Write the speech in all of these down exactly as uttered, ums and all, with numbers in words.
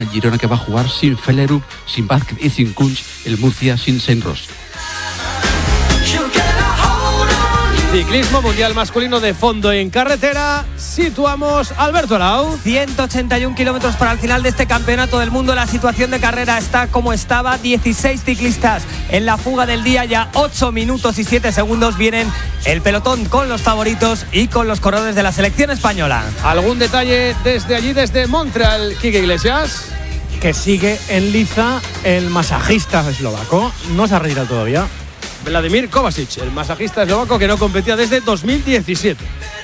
Girona que va a jugar sin Fellerup, sin Vázquez y sin Kunch, el Murcia sin Senros. Ciclismo mundial masculino de fondo en carretera. Situamos Alberto Arau. ciento ochenta y un kilómetros para el final de este campeonato del mundo. La situación de carrera está como estaba. dieciséis ciclistas en la fuga del día. Ya ocho minutos y siete segundos. Vienen el pelotón con los favoritos y con los corredores de la selección española. ¿Algún detalle desde allí, desde Montreal, Quique Iglesias? Que sigue en liza el masajista eslovaco. No se ha retirado todavía. Vladimir Kovačić, el masajista eslovaco que no competía desde dos mil diecisiete.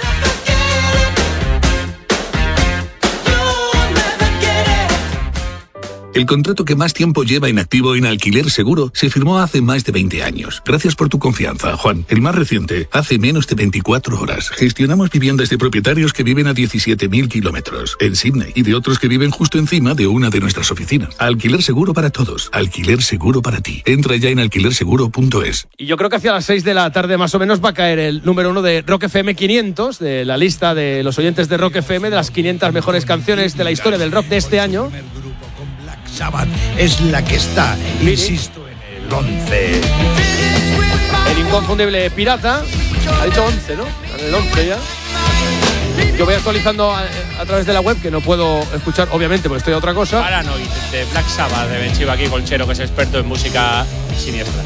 El contrato que más tiempo lleva inactivo en Alquiler Seguro se firmó hace más de veinte años. Gracias por tu confianza, Juan. El más reciente, hace menos de veinticuatro horas. Gestionamos viviendas de propietarios que viven a diecisiete mil kilómetros en Sydney y de otros que viven justo encima de una de nuestras oficinas. Alquiler Seguro para todos. Alquiler Seguro para ti. Entra ya en alquiler seguro punto es. Y yo creo que hacia las seis de la tarde más o menos va a caer el número uno de Rock F M quinientos, de la lista de los oyentes de Rock F M, de las quinientas mejores canciones de la historia del rock de este año. Sabbath es la que está, insisto, en el once. El inconfundible Pirata ha dicho once, ¿no? En el once ya. Yo voy actualizando a, a través de la web, que no puedo escuchar, obviamente, porque estoy a otra cosa. Paranoid, de Black Sabbath, de Ben Chivaki Colchero, que es experto en música siniestra.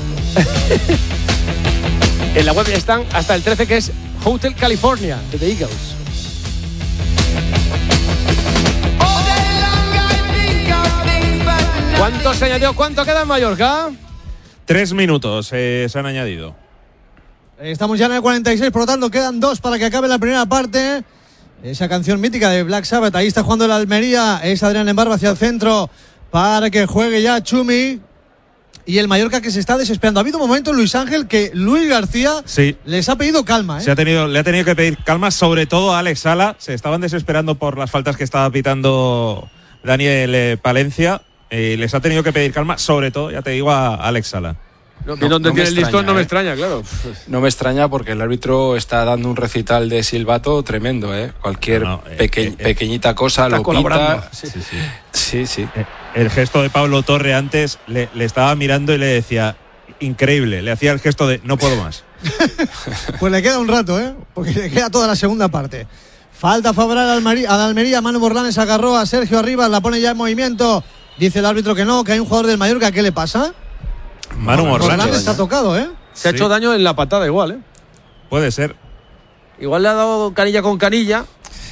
En la web están hasta el trece, que es Hotel California, de The Eagles. ¿Cuánto se añadió? ¿Cuánto queda en Mallorca? Tres minutos eh, se han añadido. Estamos ya en el cuarenta y seis, por lo tanto quedan dos para que acabe la primera parte. Esa canción mítica de Black Sabbath. Ahí está jugando el Almería. Es Adrián Embarba hacia el centro para que juegue ya Chumi. Y el Mallorca que se está desesperando. Ha habido un momento, Luis Ángel, que Luis García sí. les ha pedido calma. ¿eh? Se ha tenido, le ha tenido que pedir calma, sobre todo a Alex Sala. Se estaban desesperando por las faltas que estaba pitando Daniel eh, Palencia. Eh, les ha tenido que pedir calma, sobre todo, ya te digo, a Alex Sala. No, no, donde no tiene el listón no me extraña, claro. No me extraña porque el árbitro está dando un recital de silbato tremendo, ¿eh? Cualquier no, no, peque- eh, eh, pequeñita cosa lo pita. Sí, sí, sí. sí, sí. Eh, el gesto de Pablo Torre antes le, le estaba mirando y le decía, increíble, le hacía el gesto de no puedo más. Pues le queda un rato, ¿eh? Porque le queda toda la segunda parte. Falta favorable al Almería, al Almería. Manu Morlanes agarró a Sergio Arribas, la pone ya en movimiento. Dice el árbitro que no, que hay un jugador del Mallorca. ¿Qué le pasa? Manu Morlanes. Morlanes está tocado, ¿eh? Se ha sí. hecho daño en la patada igual, ¿eh? Puede ser. Igual le ha dado canilla con canilla.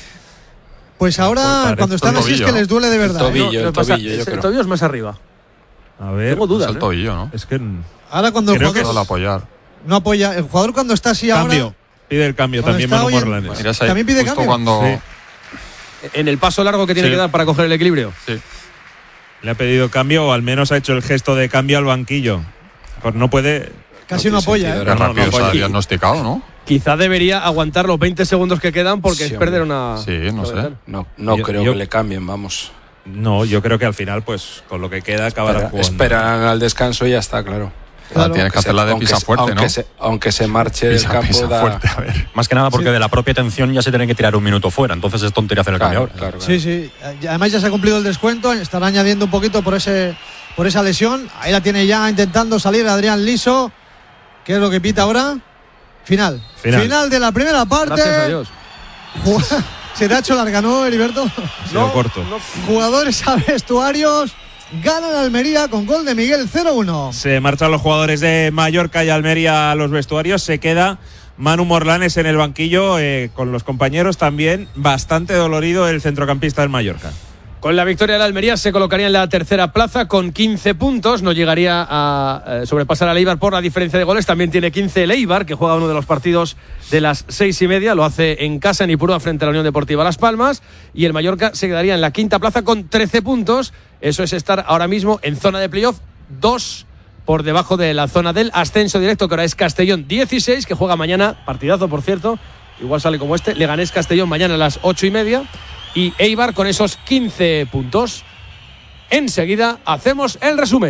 Pues ahora, pues cuando están así, es que les duele de verdad. El tobillo, ¿eh? el tobillo, yo creo. El tobillo es más arriba. A ver. Tengo dudas, es el tobillo, ¿no? Es que ahora cuando el creo jugador que apoyar. no apoya, el jugador cuando está así cambio. ahora. Pide el cambio también Manu Morlanes. Mira, también pide cambio. Cuando... Sí. En el paso largo que tiene sí. que dar para coger el equilibrio. Sí. Le ha pedido cambio, o al menos ha hecho el gesto de cambio al banquillo. Pues no puede. Casi no apoya, ¿eh? Qué rápido no, no se ha diagnosticado, ¿no? Quizá debería aguantar los veinte segundos que quedan porque sí, es perder una. Sí, no sé. No, no yo, creo yo, que le cambien, vamos. No, yo creo que al final, pues con lo que queda, acabará Espera, jugando. Esperan al descanso y ya está, claro. Claro, tienes que hacerla de aunque pisa se, fuerte, aunque ¿no? Se, aunque se marche pisa, del campo. Pisa da... fuerte, a ver. Más que nada porque sí. de la propia tensión ya se tiene que tirar un minuto fuera. Entonces es tontería hacer el claro, cambio ahora. Claro, claro. Sí, sí. Además ya se ha cumplido el descuento. Estará añadiendo un poquito por ese por esa lesión. Ahí la tiene ya intentando salir Adrián Liso. ¿Qué es lo que pita ahora? Final. Final. Final de la primera parte. Gracias a Dios. Se te ha hecho larga, ¿no, Heriberto? No, corto. No. Jugadores a vestuarios. Gana la Almería con gol de Miguel cero uno. Se marchan los jugadores de Mallorca y Almería a los vestuarios. Se queda Manu Morlanes en el banquillo eh, con los compañeros también. Bastante dolorido el centrocampista del Mallorca. Con la victoria de la Almería se colocaría en la tercera plaza con quince puntos. No llegaría a eh, sobrepasar al Eibar por la diferencia de goles. También tiene quince el Eibar, que juega uno de los partidos de las seis y media. Lo hace en casa en Ipurúa frente a la Unión Deportiva Las Palmas. Y el Mallorca se quedaría en la quinta plaza con trece puntos. Eso es estar ahora mismo en zona de playoff, dos por debajo de la zona del ascenso directo, que ahora es Castellón dieciséis, que juega mañana, partidazo por cierto, igual sale como este, Leganés Castellón mañana a las ocho y media. Y Eibar con esos quince puntos. Enseguida hacemos el resumen.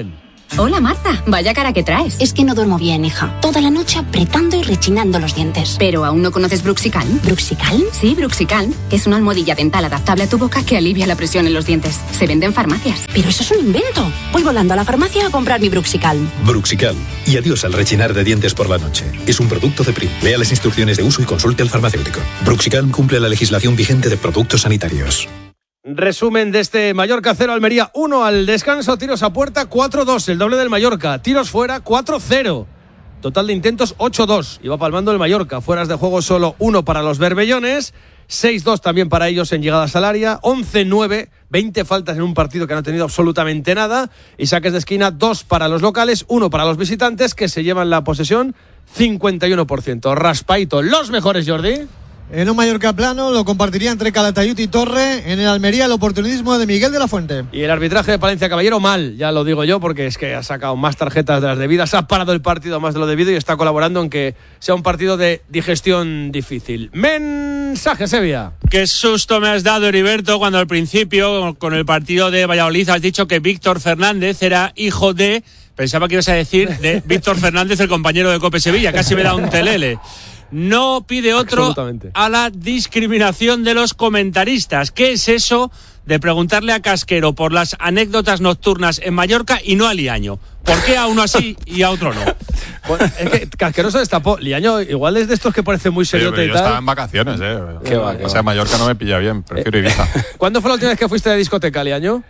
Hola Marta, vaya cara que traes. Es que no duermo bien, hija. Toda la noche apretando y rechinando los dientes. ¿Pero aún no conoces Bruxicalm? ¿Bruxicalm? Sí, Bruxicalm. Es una almohadilla dental adaptable a tu boca que alivia la presión en los dientes. Se vende en farmacias. Pero eso es un invento. Voy volando a la farmacia a comprar mi Bruxicalm. Bruxicalm. Y adiós al rechinar de dientes por la noche. Es un producto Ceprim. Lea las instrucciones de uso y consulte al farmacéutico. Bruxicalm cumple la legislación vigente de productos sanitarios. Resumen de este Mallorca cero, Almería uno al descanso, tiros a puerta cuatro dos, el doble del Mallorca, tiros fuera cuatro cero, total de intentos ocho dos, y va palmando el Mallorca, fueras de juego solo uno para los berbellones, seis dos también para ellos en llegadas al área, once nueve, veinte faltas en un partido que no ha tenido absolutamente nada, y saques de esquina dos para los locales, uno para los visitantes que se llevan la posesión cincuenta y uno por ciento. Raspaito, los mejores, Jordi. En un Mallorca plano lo compartiría entre Calatayud y Torre. En el Almería el oportunismo de Miguel de la Fuente. Y el arbitraje de Palencia Caballero mal, ya lo digo yo, porque es que ha sacado más tarjetas de las debidas, ha parado el partido más de lo debido y está colaborando en que sea un partido de digestión difícil. Mensaje, Sevilla. Qué susto me has dado, Heriberto, cuando al principio, con el partido de Valladolid, has dicho que Víctor Fernández era hijo de... Pensaba que ibas a decir de Víctor Fernández, el compañero de Cope Sevilla. Casi me da un telele. No pide otro a la discriminación de los comentaristas. ¿Qué es eso de preguntarle a Casquero por las anécdotas nocturnas en Mallorca y no a Liaño? ¿Por qué a uno así y a otro no? Bueno, es que Casquero se destapó. Liaño igual es de estos que parece muy seriote y yo tal. estaba en vacaciones, ¿eh? ¿Qué va, qué o sea, va? Mallorca no me pilla bien, prefiero Ibiza. ¿Cuándo fue la última vez que fuiste de discoteca, Liaño?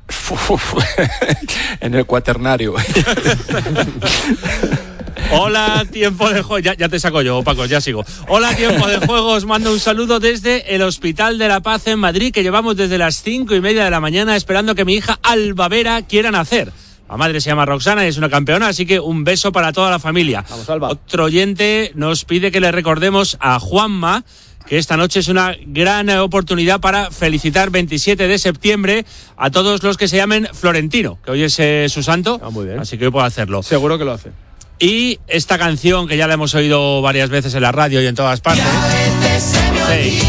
En el cuaternario. Hola, tiempo de juego. Ya, ya te saco yo, Paco, ya sigo. Hola, tiempo de juego. Os mando un saludo desde el Hospital de la Paz en Madrid, que llevamos desde las cinco y media de la mañana esperando que mi hija Alba Vera quiera nacer. La madre se llama Roxana y es una campeona, así que un beso para toda la familia. Vamos, Alba. Otro oyente nos pide que le recordemos a Juanma que esta noche es una gran oportunidad para felicitar veintisiete de septiembre a todos los que se llamen Florentino, que hoy es eh, su santo, ah, muy bien. Así que hoy puedo hacerlo. Seguro que lo hace. Y esta canción, que ya la hemos oído varias veces en la radio y en todas partes. Sí.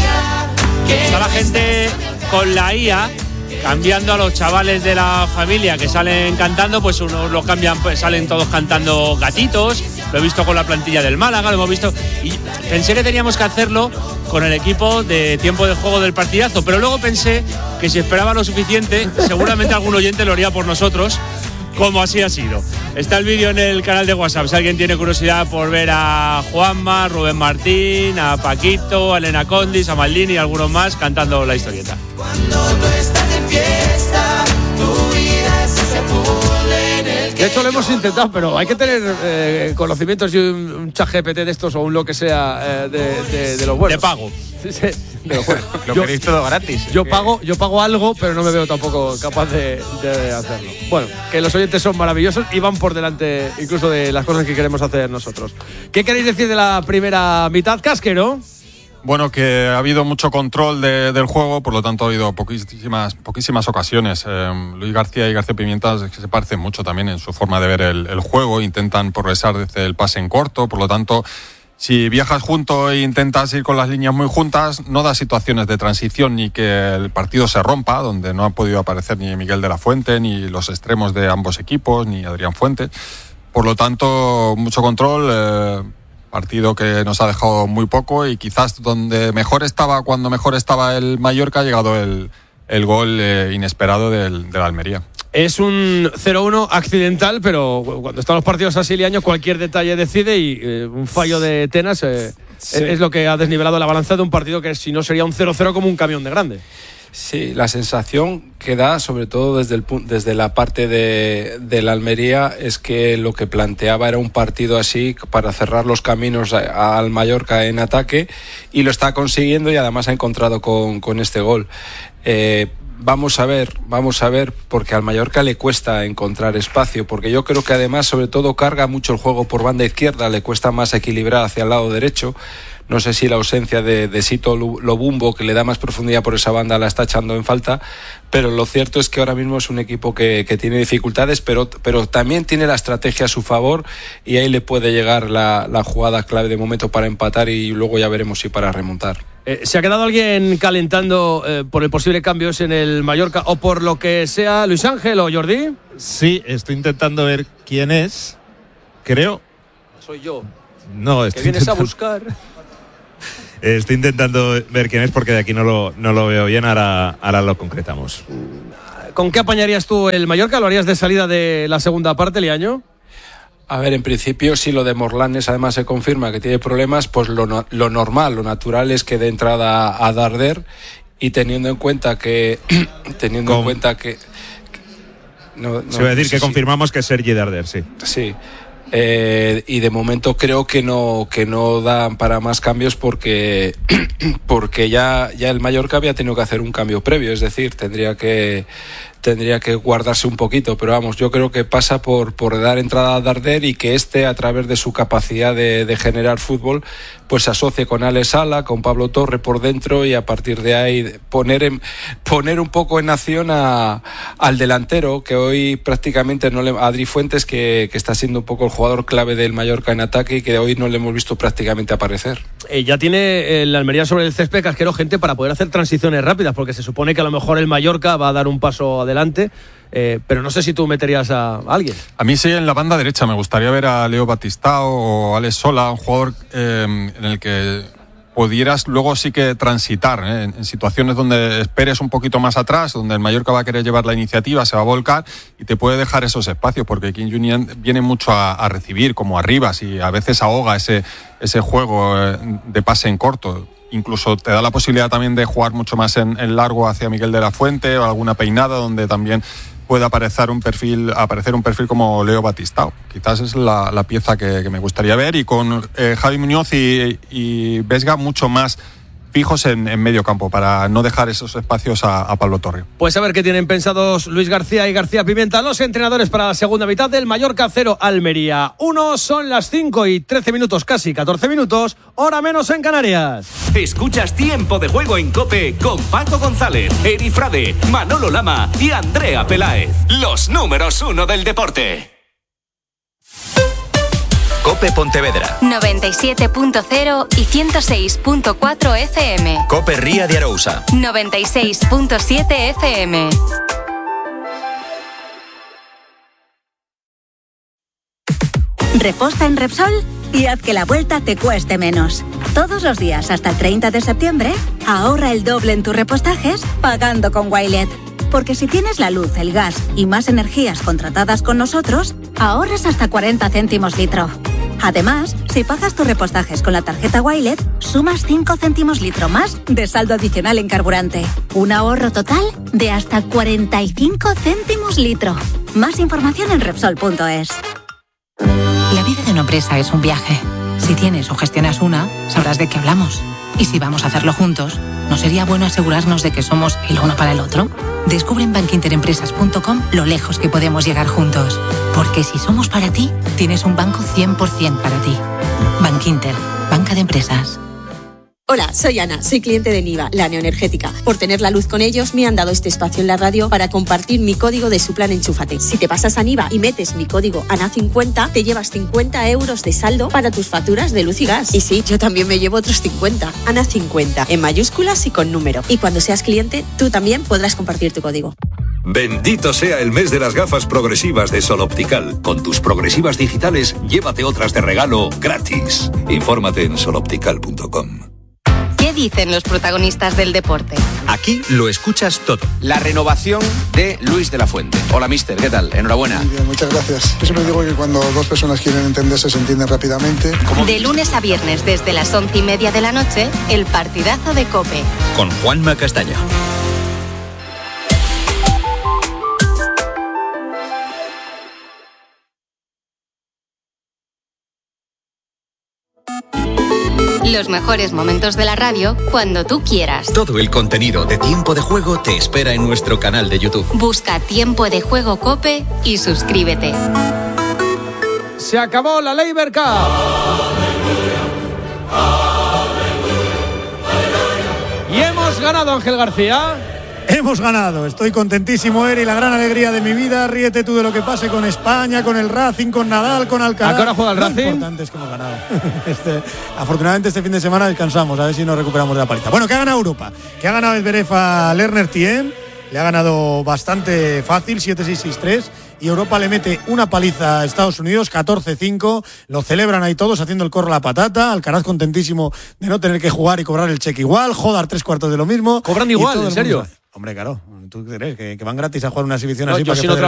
Está la gente con la I A cambiando a los chavales de la familia que salen cantando, pues unos lo cambian, pues salen todos cantando Gatitos. Lo he visto con la plantilla del Málaga, lo hemos visto. Y pensé que teníamos que hacerlo con el equipo de tiempo de juego del partidazo, pero luego pensé que si esperaba lo suficiente, seguramente algún oyente lo haría por nosotros, como así ha sido. Está el vídeo en el canal de WhatsApp. Si alguien tiene curiosidad por ver a Juanma, Rubén Martín, a Paquito, a Elena Condis, a Maldini y algunos más cantando la historieta. Cuando tú estás de fiesta, tu vida es ese pool en el que... De hecho lo hemos intentado, pero hay que tener eh, conocimientos y un, un chat G P T de estos o un lo que sea eh, de, de, de los buenos. De pago. Sí, sí, de los buenos. Lo yo, queréis todo gratis. Yo pago, yo pago algo, pero no me veo tampoco capaz de, de hacerlo. Bueno, que los oyentes son maravillosos y van por delante incluso de las cosas que queremos hacer nosotros. ¿Qué queréis decir de la primera mitad, Casquero? Bueno, que ha habido mucho control de, del juego, por lo tanto ha habido poquísimas, poquísimas ocasiones. Eh, Luis García y García Pimienta se parecen mucho también en su forma de ver el, el juego, intentan progresar desde el pase en corto, por lo tanto, si viajas junto e intentas ir con las líneas muy juntas, no da situaciones de transición ni que el partido se rompa, donde no ha podido aparecer ni Miguel de la Fuente, ni los extremos de ambos equipos, ni Adrián Fuentes. Por lo tanto, mucho control, eh, partido que nos ha dejado muy poco y quizás donde mejor estaba, cuando mejor estaba el Mallorca, ha llegado el, el gol eh, inesperado del, del Almería. Es un cero uno accidental, pero cuando están los partidos así, Liaño, cualquier detalle decide y eh, un fallo de Tenas eh, sí. es lo que ha desnivelado la balanza de un partido que si no sería un cero cero como un camión de grande. Sí, la sensación que da, sobre todo desde, el, desde la parte de, de la Almería, es que lo que planteaba era un partido así para cerrar los caminos a, a, al Mallorca en ataque, y lo está consiguiendo y además ha encontrado con, con este gol. Eh, Vamos a ver, vamos a ver, porque al Mallorca le cuesta encontrar espacio, porque yo creo que además, sobre todo, carga mucho el juego por banda izquierda, le cuesta más equilibrar hacia el lado derecho. No sé si la ausencia de, de Sito Lobumbo, que le da más profundidad por esa banda, la está echando en falta, pero lo cierto es que ahora mismo es un equipo que, que tiene dificultades, pero, pero también tiene la estrategia a su favor y ahí le puede llegar la, la jugada clave de momento para empatar y luego ya veremos si para remontar. Eh, ¿Se ha quedado alguien calentando eh, por el posible cambios en el Mallorca o por lo que sea? ¿Luis Ángel o Jordi? Sí, estoy intentando ver quién es. Creo. Soy yo. No, estoy ¿Que vienes intentando... a buscar? Estoy intentando ver quién es porque de aquí no lo, no lo veo bien. Ahora, ahora lo concretamos. ¿Con qué apañarías tú el Mallorca? ¿Lo harías de salida de la segunda parte, Liaño? A ver, en principio, si lo de Morlanes además se confirma que tiene problemas, pues lo, no, lo normal, lo natural es que dé entrada a Darder, y teniendo en cuenta que... teniendo Con... en cuenta que... que no, no, Se va a decir no que si... confirmamos que es Sergi Darder, sí. Sí. Eh, y de momento creo que no que no dan para más cambios porque porque ya ya el Mallorca había tenido que hacer un cambio previo, es decir, tendría que tendría que guardarse un poquito, pero vamos, yo creo que pasa por por dar entrada a Darder y que este, a través de su capacidad de, de generar fútbol, pues se asocie con Alex Sala, con Pablo Torre por dentro, y a partir de ahí poner en, poner un poco en acción a, al delantero, que hoy prácticamente no le, Adri Fuentes, que, que está siendo un poco el jugador clave del Mallorca en ataque y que hoy no le hemos visto prácticamente aparecer. Eh, ya tiene el Almería sobre el césped casquero gente para poder hacer transiciones rápidas, porque se supone que a lo mejor el Mallorca va a dar un paso adelante, eh, pero no sé si tú meterías a, a alguien. A mí sí, en la banda derecha me gustaría ver a Leo Batistao o Alex Sola, un jugador eh, en el que pudieras luego sí que transitar, ¿eh? en, en situaciones donde esperes un poquito más atrás, donde el Mallorca va a querer llevar la iniciativa, se va a volcar y te puede dejar esos espacios, porque King Junior viene mucho a, a recibir, como arriba, y a veces ahoga ese, ese juego eh, de pase en corto. Incluso te da la posibilidad también de jugar mucho más en, en largo hacia Miguel de la Fuente, o alguna peinada donde también puede aparecer un perfil, aparecer un perfil como Leo Batistao. Quizás es la, la pieza que, que me gustaría ver, y con eh, Javi Muñoz y, y Vesga mucho más fijos en, en medio campo, para no dejar esos espacios a, a Pablo Torre. Pues a ver qué tienen pensados Luis García y García Pimienta, los entrenadores, para la segunda mitad del Mallorca cero, Almería uno. Son las cinco y trece minutos, casi catorce minutos, hora menos en Canarias. Escuchas Tiempo de Juego en COPE con Paco González, Eri Frade, Manolo Lama y Andrea Peláez. Los números uno del deporte. COPE Pontevedra noventa y siete punto cero y ciento seis punto cuatro F M. COPE Ría de Arousa noventa y seis punto siete F M. Reposta en Repsol y haz que la vuelta te cueste menos. Todos los días hasta el treinta de septiembre, ahorra el doble en tus repostajes pagando con Wilet. Porque si tienes la luz, el gas y más energías contratadas con nosotros, ahorras hasta cuarenta céntimos litro. Además, si pagas tus repostajes con la tarjeta Wilet, sumas cinco céntimos litro más de saldo adicional en carburante. Un ahorro total de hasta cuarenta y cinco céntimos litro. Más información en Repsol punto es. La vida de una empresa es un viaje. Si tienes o gestionas una, sabrás de qué hablamos. Y si vamos a hacerlo juntos, ¿no sería bueno asegurarnos de que somos el uno para el otro? Descubre en bankinterempresas punto com lo lejos que podemos llegar juntos. Porque si somos para ti, tienes un banco cien por ciento para ti. Bankinter, banca de empresas. Hola, soy Ana, soy cliente de Niva, la neoenergética. Por tener la luz con ellos, me han dado este espacio en la radio para compartir mi código de su plan Enchúfate. Si te pasas a Niva y metes mi código A N A cincuenta, te llevas cincuenta euros de saldo para tus facturas de luz y gas. Y sí, yo también me llevo otros cincuenta. A N A cincuenta, en mayúsculas y con número. Y cuando seas cliente, tú también podrás compartir tu código. Bendito sea el mes de las gafas progresivas de Sol Optical. Con tus progresivas digitales, llévate otras de regalo gratis. Infórmate en sol optical punto com. ¿Qué dicen los protagonistas del deporte? Aquí lo escuchas todo. La renovación de Luis de la Fuente. Hola, mister, ¿qué tal? Enhorabuena. Muy bien, muchas gracias. Yo siempre digo que cuando dos personas quieren entenderse, se entienden rápidamente. De lunes a viernes, desde las once y media de la noche, el partidazo de COPE. Con Juanma Castaño. Los mejores momentos de la radio cuando tú quieras. Todo el contenido de Tiempo de Juego te espera en nuestro canal de YouTube. Busca Tiempo de Juego COPE y suscríbete. Se acabó la Labour Cup. Y hemos ganado, Ángel García. Hemos ganado, estoy contentísimo, Eri, la gran alegría de mi vida. Ríete tú de lo que pase con España, con el Racing, con Nadal, con Alcaraz. ¿A qué hora juega el Lo Racing? Lo importante es que hemos ganado. Este, afortunadamente este fin de semana descansamos, a ver si nos recuperamos de la paliza. Bueno, que ha ganado Europa, que ha ganado Zverev a Lerner Thiem, le ha ganado bastante fácil, siete seis seis tres, y Europa le mete una paliza a Estados Unidos, catorce cinco, lo celebran ahí todos haciendo el corro a la patata, Alcaraz contentísimo de no tener que jugar y cobrar el cheque igual, Jodar tres cuartos de lo mismo. ¿Cobran igual, en serio? Hombre, claro, ¿tú crees que, que van gratis a jugar una exhibición no, así? Yo para si que no